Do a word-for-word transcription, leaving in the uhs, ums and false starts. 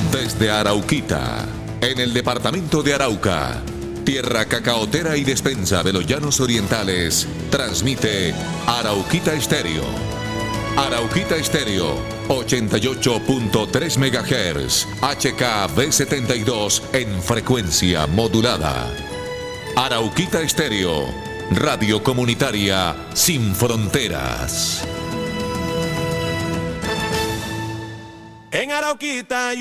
Desde Arauquita, en el departamento de Arauca, tierra cacaotera y despensa de los llanos orientales, transmite Arauquita Estéreo. Arauquita Estéreo, ochenta y ocho punto tres megahertz, H K B setenta y dos en frecuencia modulada. Arauquita Estéreo, radio comunitaria sin fronteras. En Arauquita